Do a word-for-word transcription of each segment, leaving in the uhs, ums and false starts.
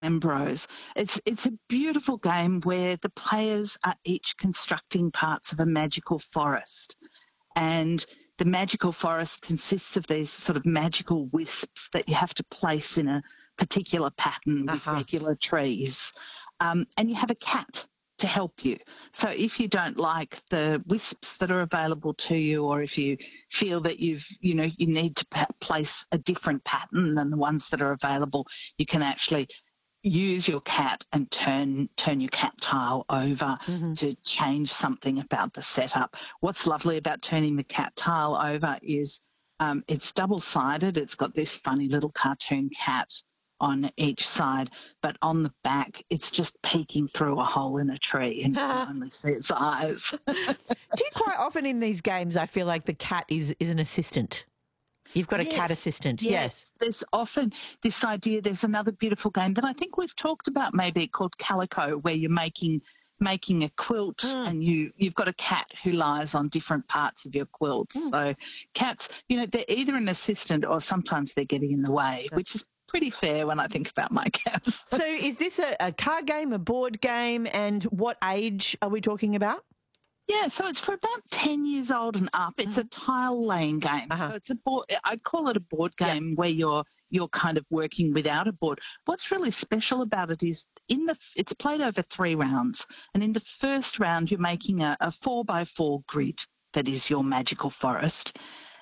Ambrose. It's it's a beautiful game where the players are each constructing parts of a magical forest, and the magical forest consists of these sort of magical wisps that you have to place in a particular pattern with Uh-huh. regular trees, um, and you have a cat to help you. So if you don't like the wisps that are available to you, or if you feel that you've, you know, you need to pa- place a different pattern than the ones that are available, you can actually use your cat and turn turn your cat tile over Mm-hmm. to change something about the setup. What's lovely about turning the cat tile over is um, it's double-sided. It's got this funny little cartoon cat on each side, but on the back it's just peeking through a hole in a tree and you can only see its eyes. Do you quite often in these games, I feel like the cat is, is an assistant? You've got a cat Yes, assistant, yes. yes. There's often this idea. There's another beautiful game that I think we've talked about, maybe called Calico, where you're making making a quilt Mm. and you you've got a cat who lies on different parts of your quilt. Mm. So cats, you know, they're either an assistant or sometimes they're getting in the way, That's- which is pretty fair when I think about my cats. So is this a, a card game, a board game, and what age are we talking about? Yeah, so it's for about ten years old and up. It's a tile laying game. Uh-huh. So it's a board, I'd call it a board Yeah. game where you're you're kind of working without a board. What's really special about it is in the it's played over three rounds. And in the first round, you're making a, a four by four grid that is your magical forest.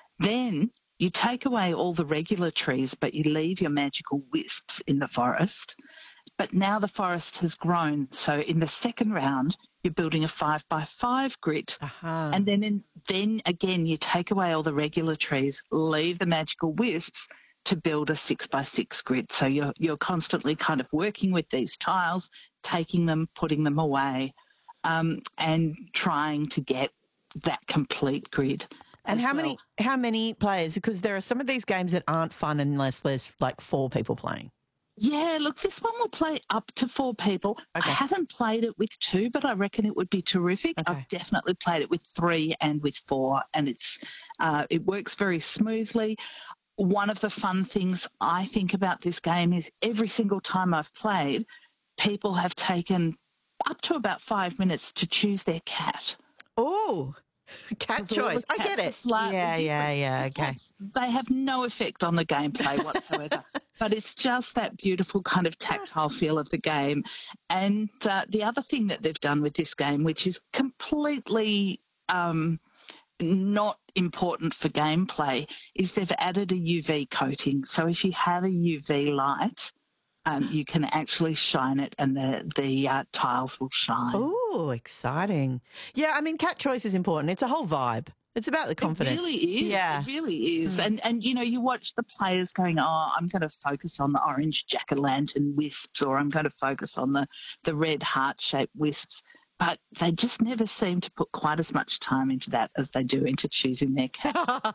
Then you take away all the regular trees, but you leave your magical wisps in the forest. But now the forest has grown. So in the second round, you're building a five by five grid. Uh-huh. And then in, then again, you take away all the regular trees, leave the magical wisps to build a six by six grid. So you're, you're constantly kind of working with these tiles, taking them, putting them away, um, and trying to get that complete grid. And as how well. many how many players? Because there are some of these games that aren't fun unless there's like four people playing. Yeah, look, this one will play up to four people. Okay. I haven't played it with two, but I reckon it would be terrific. Okay. I've definitely played it with three and with four, and it's uh, it works very smoothly. One of the fun things I think about this game is every single time I've played, people have taken up to about five minutes to choose their cat. Oh, cat 'Cause all the choice. I cats get are it. slightly Yeah, yeah, different. yeah. The Okay. cats, they have no effect on the gameplay whatsoever. But it's just that beautiful kind of tactile feel of the game. And uh, the other thing that they've done with this game, which is completely um, not important for gameplay, is they've added a U V coating. So if you have a U V light, um, you can actually shine it and the, the uh, tiles will shine. Oh, exciting. Yeah, I mean, cat choice is important. It's a whole vibe. It's about the confidence. It really is. Yeah. It really is. Mm. And, and, you know, you watch the players going, oh, I'm going to focus on the orange jack-o'-lantern wisps, or I'm going to focus on the, the red heart-shaped wisps. But they just never seem to put quite as much time into that as they do into choosing their cat.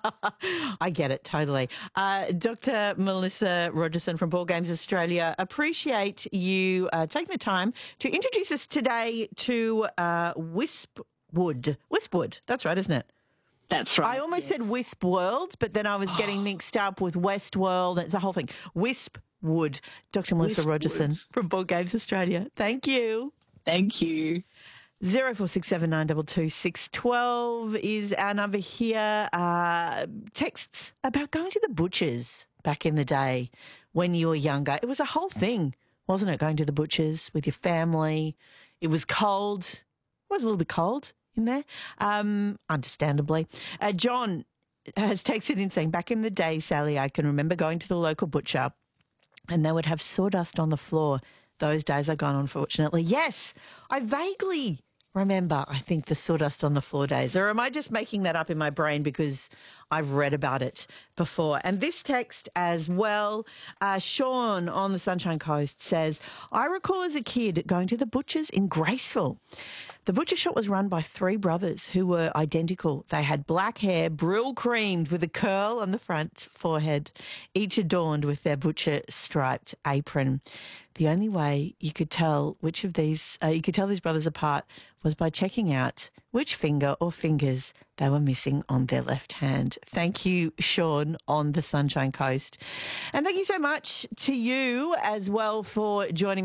I get it, totally. Uh, Doctor Melissa Rogerson from Ball Games Australia, appreciate you uh, taking the time to introduce us today to uh, Wispwood. Wispwood, that's right, isn't it? That's right. I almost yes. said Wisp World, but then I was getting mixed up with Westworld. It's a whole thing. Wispwood. Doctor Melissa Wispwood. Rogerson from Ball Games Australia. Thank you. Thank you. Zero four six seven nine two two six twelve is our number here. Uh, texts about going to the butchers back in the day when you were younger. It was a whole thing, wasn't it? Going to the butchers with your family. It was cold. It was a little bit cold in there, um, understandably. Uh, John has texted in saying, back in the day, Sally, I can remember going to the local butcher and they would have sawdust on the floor. Those days are gone, unfortunately. Yes, I vaguely remember, I think, the sawdust on the floor days. Or am I just making that up in my brain because I've read about it before? And this text as well, uh, Sean on the Sunshine Coast says, I recall as a kid going to the butcher's in Graceville. The butcher shop was run by three brothers who were identical. They had black hair, brill creamed with a curl on the front forehead, each adorned with their butcher striped apron. The only way you could tell which of these, uh, you could tell these brothers apart was by checking out which finger or fingers they were missing on their left hand. Thank you, Sean, on the Sunshine Coast. And thank you so much to you as well for joining me.